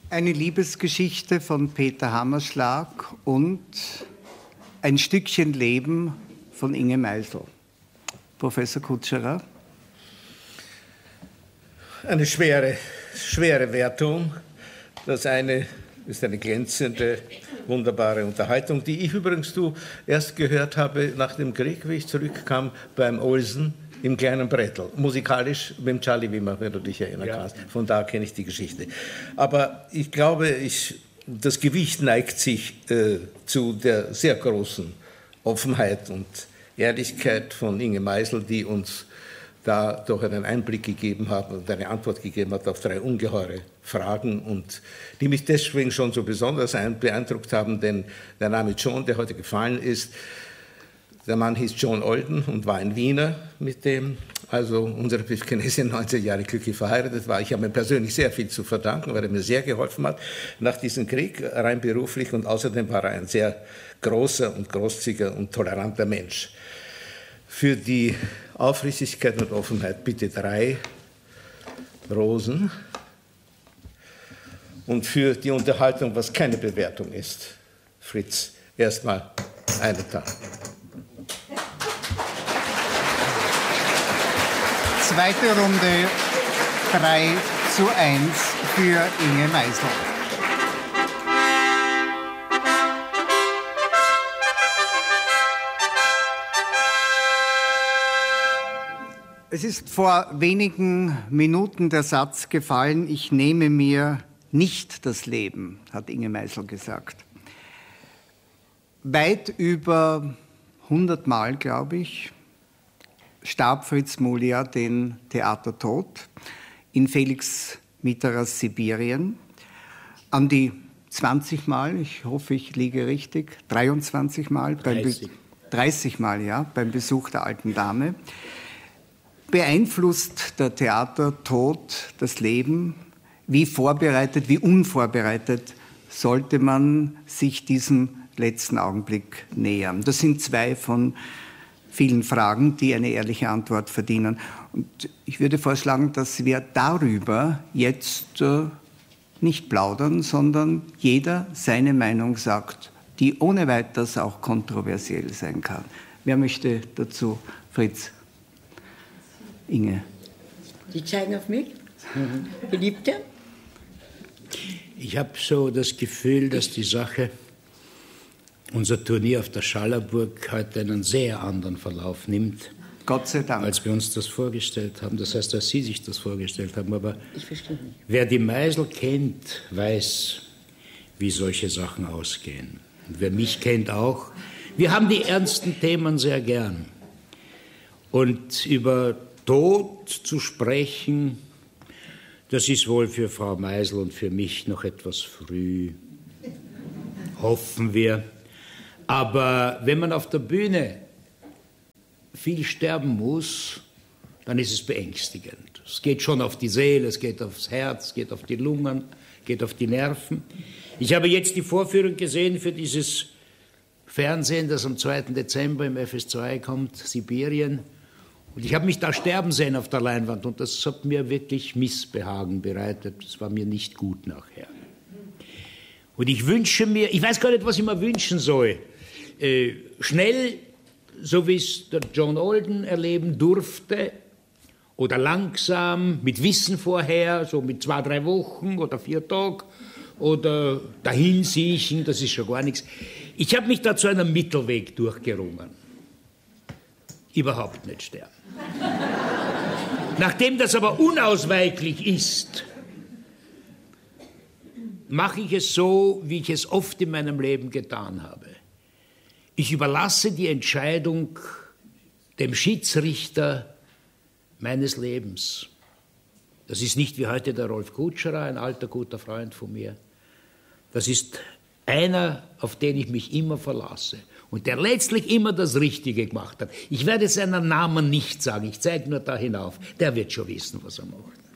Eine Liebesgeschichte von Peter Hammerschlag und ein Stückchen Leben von Inge Meisel. Professor Kutscherer. Eine schwere Wertung. Das eine ist eine glänzende, wunderbare Unterhaltung, die ich übrigens erst gehört habe nach dem Krieg, wie ich zurückkam beim Olsen im kleinen Brettel. Musikalisch mit dem Charlie Wimmer, wenn du dich erinnern kannst. Von da kenne ich die Geschichte. Aber ich glaube, das Gewicht neigt sich zu der sehr großen Offenheit und Ehrlichkeit von Inge Meisel, die uns da doch einen Einblick gegeben hat und eine Antwort gegeben hat auf 3 ungeheure Fragen und die mich deswegen schon so besonders beeindruckt haben, denn der Name John, der heute gefallen ist, der Mann hieß John Olden und war ein Wiener, mit dem also unsere Pifkenesin 19 Jahre glücklich verheiratet war. Ich habe mir persönlich sehr viel zu verdanken, weil er mir sehr geholfen hat nach diesem Krieg, rein beruflich, und außerdem war er ein sehr großer und großzügiger und toleranter Mensch. Für die Aufrichtigkeit und Offenheit bitte 3 Rosen und für die Unterhaltung, was keine Bewertung ist, Fritz, erstmal eine Tat. Zweite Runde 3:1 für Inge Meisel. Es ist vor wenigen Minuten der Satz gefallen, ich nehme mir nicht das Leben, hat Inge Meisel gesagt. Weit über 100 Mal, glaube ich, starb Fritz Mulia den Theatertod in Felix Mitterers Sibirien. An die 20 Mal, ich hoffe, ich liege richtig, 23 Mal, 30 Mal, ja, beim Besuch der alten Dame. Beeinflusst der Theatertod das Leben? Wie vorbereitet, wie unvorbereitet sollte man sich diesem letzten Augenblick nähern? Das sind 2 von vielen Fragen, die eine ehrliche Antwort verdienen. Und ich würde vorschlagen, dass wir darüber jetzt nicht plaudern, sondern jeder seine Meinung sagt, die ohne weiteres auch kontroversiell sein kann. Wer möchte dazu? Fritz? Inge. Die zeigen auf mich. Geliebte? Ich habe so das Gefühl, dass die Sache, unser Turnier auf der Schallerburg, heute einen sehr anderen Verlauf nimmt. Gott sei Dank. Als wir uns das vorgestellt haben. Das heißt, als Sie sich das vorgestellt haben. Aber ich verstehe nicht. Wer die Meisel kennt, weiß, wie solche Sachen ausgehen. Und wer mich kennt auch. Wir haben die ernsten Themen sehr gern. Und über Tod zu sprechen, das ist wohl für Frau Meisel und für mich noch etwas früh. Hoffen wir. Aber wenn man auf der Bühne viel sterben muss, dann ist es beängstigend. Es geht schon auf die Seele, es geht aufs Herz, es geht auf die Lungen, geht auf die Nerven. Ich habe jetzt die Vorführung gesehen für dieses Fernsehen, das am 2. Dezember im FS2 kommt, Sibirien. Und ich habe mich da sterben sehen auf der Leinwand und das hat mir wirklich Missbehagen bereitet. Das war mir nicht gut nachher. Und ich wünsche mir, ich weiß gar nicht, was ich mir wünschen soll, schnell, so wie es der John Olden erleben durfte, oder langsam, mit Wissen vorher, so mit 2-3 Wochen oder 4 Tagen, oder dahinsiechen, das ist schon gar nichts. Ich habe mich da zu einem Mittelweg durchgerungen. Überhaupt nicht sterben. Nachdem das aber unausweichlich ist, mache ich es so, wie ich es oft in meinem Leben getan habe. Ich überlasse die Entscheidung dem Schiedsrichter meines Lebens. Das ist nicht wie heute der Rolf Kutscherer, ein alter, guter Freund von mir. Das ist einer, auf den ich mich immer verlasse und der letztlich immer das Richtige gemacht hat. Ich werde seinen Namen nicht sagen, ich zeige nur da hinauf. Der wird schon wissen, was er macht.